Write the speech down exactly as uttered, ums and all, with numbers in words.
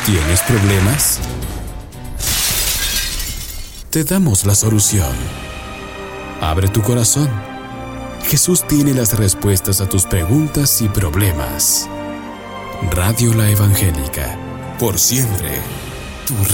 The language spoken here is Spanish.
¿Tienes problemas? Te damos la solución. Abre tu corazón. Jesús tiene las respuestas a tus preguntas y problemas. Radio La Evangélica, por siempre.